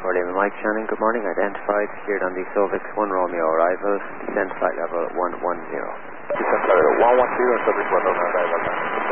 Tower Lima Mike Shannon, good morning. Identified, secured on the Sovix 1 Romeo arrival. Descend flight level 110. Descend flight level 110 and subject 1 on arrival.